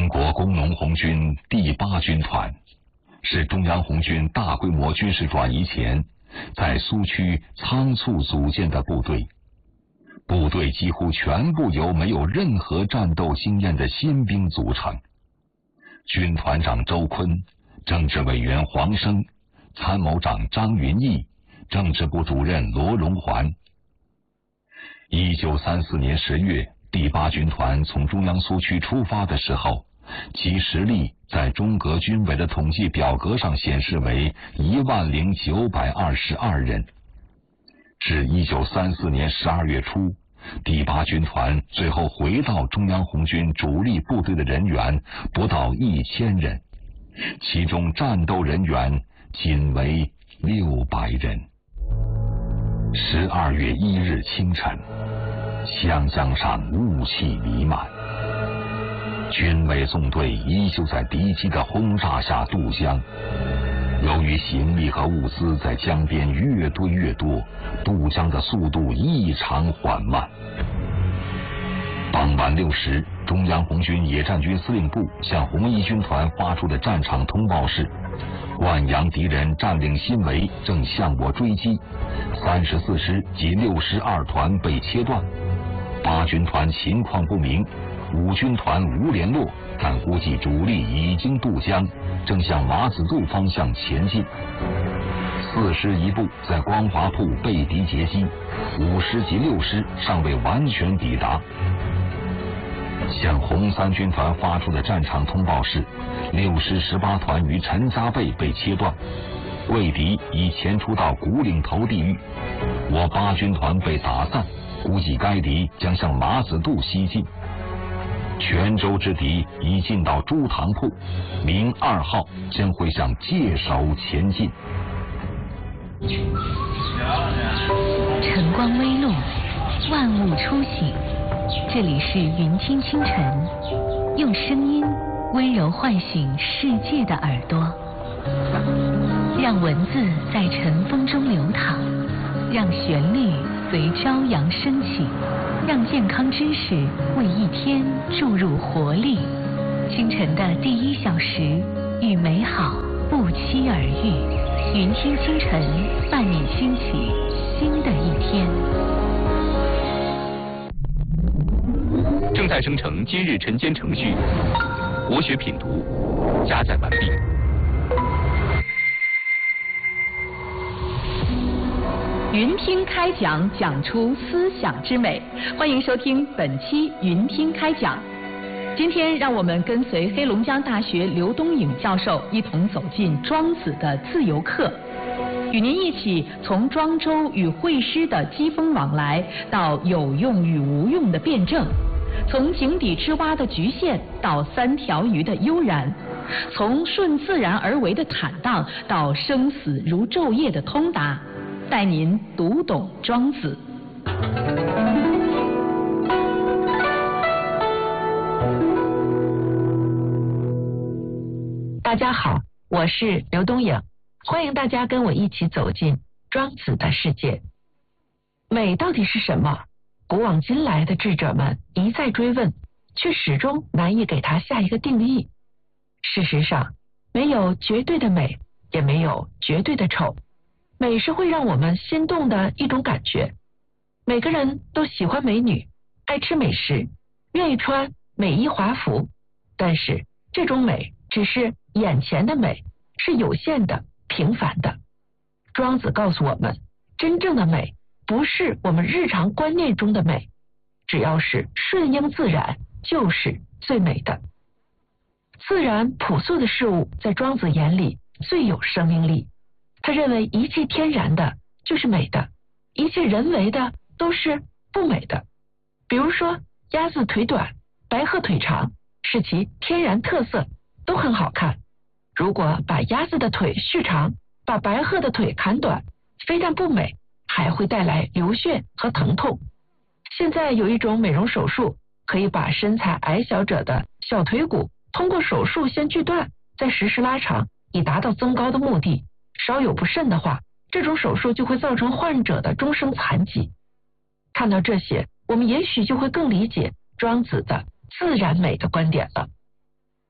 中国工农红军第8军团是中央红军大规模军事转移前在苏区仓促组建的部队，部队几乎全部由没有任何战斗经验的新兵组成。军团长周坤，政治委员黄生，参谋长张云逸，政治部主任罗荣桓。1934年10月，第8军团从中央苏区出发的时候，其实力在中革军委的统计表格上显示为10922人。至1934年12月初，第8军团最后回到中央红军主力部队的人员不到1000人，其中战斗人员仅为600人。12月1日清晨，湘江上雾气弥漫，军委纵队依旧在敌机的轰炸下渡江。由于行李和物资在江边越堆越多，渡江的速度异常缓慢。傍晚6时，中央红军野战军司令部向红一军团发出的战场通报是：万阳敌人占领新围，正向我追击，34师及62团被切断。8军团情况不明，5军团无联络，但估计主力已经渡江，正向马子渡方向前进。4师一部在光华铺被敌截击，5师及6师尚未完全抵达。向红3军团发出的战场通报是：6师18团于陈家背被切断，魏敌已前出到古岭头地域，我8军团被打散，估计该敌将向马子渡西进。泉州之敌已进到朱塘铺，明2号将会向界首前进。 晨光微露，万物初醒，这里是云听清晨，用声音温柔唤醒世界的耳朵，让文字在晨风中流淌，让旋律随朝阳升起，让健康知识为一天注入活力。清晨的第1小时，与美好不期而遇。云听清晨，伴你兴起新的一天。 正在生成今日晨间程序，国学品读，加载完毕。 云听开讲，讲出思想之美。欢迎收听本期云听开讲。今天让我们跟随黑龙江大学刘东颖教授一同走进庄子的自由课，与您一起从庄周与会师的机锋往来，到有用与无用的辩证，从井底之蛙的局限到3条鱼的悠然，从顺自然而为的坦荡到生死如昼夜的通达，带您读懂庄子。 大家好，我是刘东颖，欢迎大家跟我一起走进庄子的世界。美到底是什么？古往今来的智者们一再追问，却始终难以给它下一个定义。事实上，没有绝对的美，也没有绝对的丑。美是会让我们心动的一种感觉。每个人都喜欢美女，爱吃美食，愿意穿美衣华服，但是这种美只是眼前的美，是有限的、平凡的。庄子告诉我们，真正的美不是我们日常观念中的美，只要是顺应自然，就是最美的。自然朴素的事物在庄子眼里最有生命力，他认为一切天然的就是美的，一切人为的都是不美的。比如说鸭子腿短，白鹤腿长，是其天然特色，都很好看。如果把鸭子的腿续长，把白鹤的腿砍短，非但不美，还会带来流血和疼痛。现在有一种美容手术，可以把身材矮小者的小腿骨通过手术先锯断，再实时拉长，以达到增高的目的。稍有不慎的话，这种手术就会造成患者的终生残疾。看到这些，我们也许就会更理解庄子的自然美的观点了。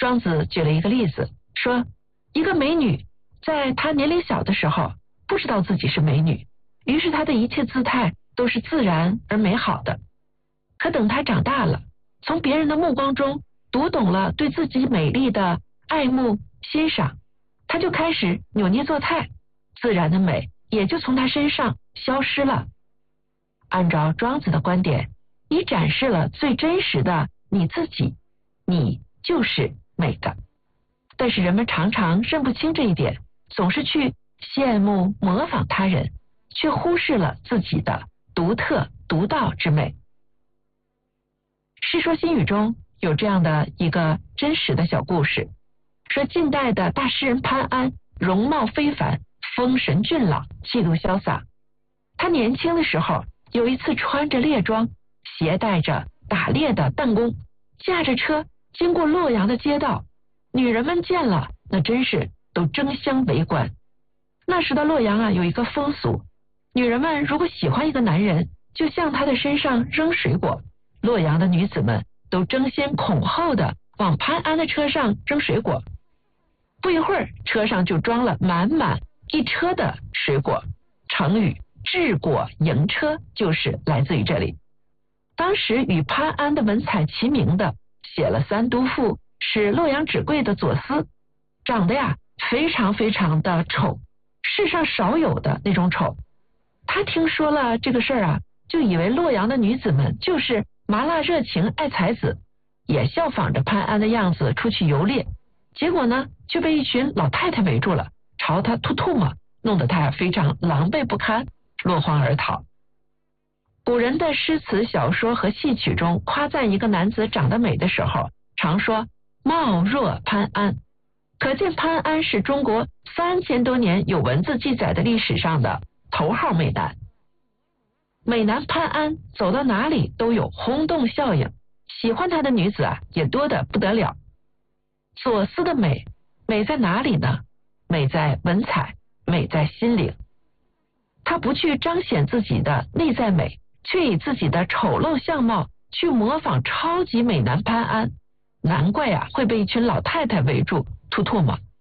庄子举了一个例子，说一个美女在她年龄小的时候不知道自己是美女，于是她的一切姿态都是自然而美好的。可等她长大了，从别人的目光中读懂了对自己美丽的爱慕欣赏，她就开始扭捏作态，自然的美也就从她身上消失了。按照庄子的观点，你展示了最真实的你自己，你就是美的。但是人们常常认不清这一点，总是去羡慕模仿他人，却忽视了自己的独特独到之美。《世说新语》中有这样的一个真实的小故事，说近代的大诗人潘安容貌非凡，风神俊朗，气度潇洒。他年轻的时候有一次穿着猎装，携带着打猎的弹弓，驾着车经过洛阳的街道，女人们见了那真是都争相围观。那时的洛阳有一个风俗，女人们如果喜欢一个男人，就向他的身上扔水果。洛阳的女子们都争先恐后的往潘安的车上扔水果，不一会儿车上就装了满满一车的水果。成语治果迎车就是来自于这里。当时与潘安的文采齐名的写了三都赋，是洛阳纸贵的左思，长得非常非常的丑，世上少有的那种丑。他听说了这个事儿就以为洛阳的女子们就是麻辣热情爱才子，也效仿着潘安的样子出去游猎，结果呢就被一群老太太围住了，朝他吐唾沫，弄得他非常狼狈不堪，落荒而逃。古人的诗词小说和戏曲中夸赞一个男子长得美的时候，常说貌若潘安，可见潘安是中国3000多年有文字记载的历史上的头号美男。美男潘安走到哪里都有轰动效应，喜欢他的女子也多得不得了。左思的美，美在哪里呢？美在文采，美在心灵。他不去彰显自己的内在美，却以自己的丑陋相貌去模仿超级美男潘安，难怪会被一群老太太围住吐唾沫。